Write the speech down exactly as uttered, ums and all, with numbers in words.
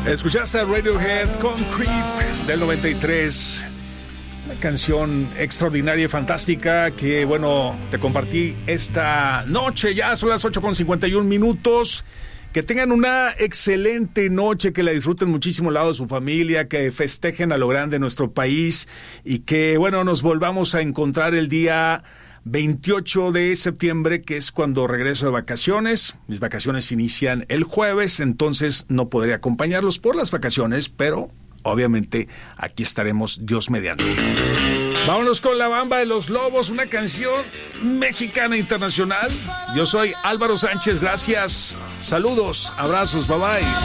Escuchaste a Radiohead con Creep del noventa y tres. Una canción extraordinaria y fantástica que, bueno, te compartí esta noche. Ya son las ocho con cincuenta y un minutos. Que tengan una excelente noche, que la disfruten muchísimo al lado de su familia, que festejen a lo grande nuestro país y que, bueno, nos volvamos a encontrar el día veintiocho de septiembre, que es cuando regreso de vacaciones. Mis vacaciones inician el jueves, entonces no podré acompañarlos por las vacaciones, pero obviamente aquí estaremos, Dios mediante. Vámonos con La Bamba de los Lobos, una canción mexicana internacional. Yo soy Álvaro Sánchez, gracias, saludos, abrazos, bye bye.